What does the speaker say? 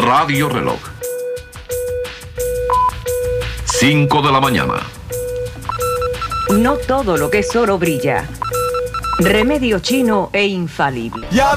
Radio Reloj. 5 de la mañana. No todo lo que es oro brilla. Remedio chino e infalible. Ya